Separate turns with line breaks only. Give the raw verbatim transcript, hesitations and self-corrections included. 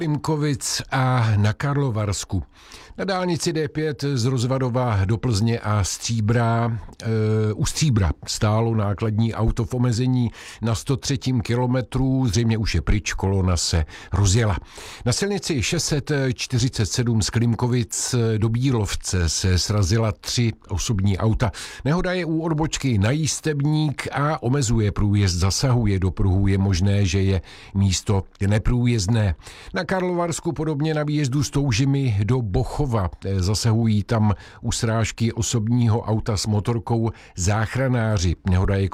Pimkovic a na Karlovarsku. Na dálnici D pět z Rozvadova do Plzně a Stříbra, e, u Stříbra stálo nákladní auto v omezení na sto tři kilometrů, zřejmě už je pryč, kolona se rozjela. Na silnici šest set čtyřicet sedm z Klimkovic do Bílovce se srazila tři osobní auta. Nehoda je u odbočky na Jístebník a omezuje průjezd, zasahuje do pruhů, je možné, že je místo neprůjezdné. Na Karlovarsku podobně na výjezdu z Toužimy do Bochova. Zasahují tam u srážky osobního auta s motorkou záchranáři. Nehoda je